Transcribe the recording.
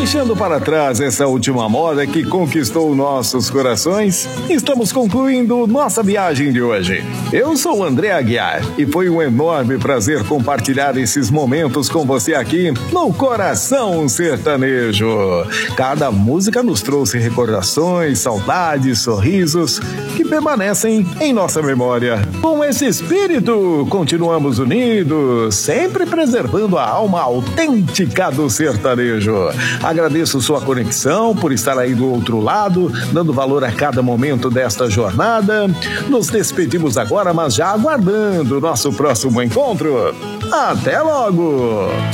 Deixando para trás essa última moda que conquistou nossos corações, estamos concluindo nossa viagem de hoje. Eu sou o André Aguiar e foi um enorme prazer compartilhar esses momentos com você aqui no Coração Sertanejo. Cada música nos trouxe recordações, saudades, sorrisos que permanecem em nossa memória. Com esse espírito, continuamos unidos, sempre preservando a alma autêntica do sertanejo. Agradeço sua conexão, por estar aí do outro lado, dando valor a cada momento desta jornada. Nos despedimos agora, mas já aguardando o nosso próximo encontro. Até logo!